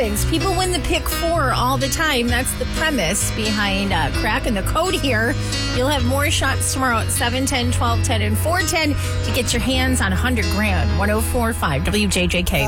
happens. People win the pick 4 all the time. That's the premise behind cracking the code here. You'll have more shots tomorrow at 7, 10, 12, 10, and 410 to get your hands on $100,000. 104.5 WJJK.